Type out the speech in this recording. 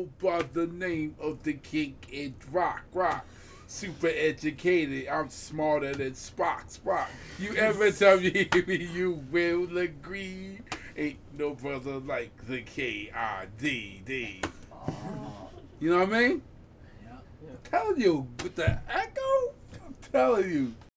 go by the name of the king in rock. Super educated, I'm smarter than Spock. You ever tell me you will agree? Ain't no brother like the KIDD. You know what I mean? Yeah. I'm telling you, with the echo, I'm telling you.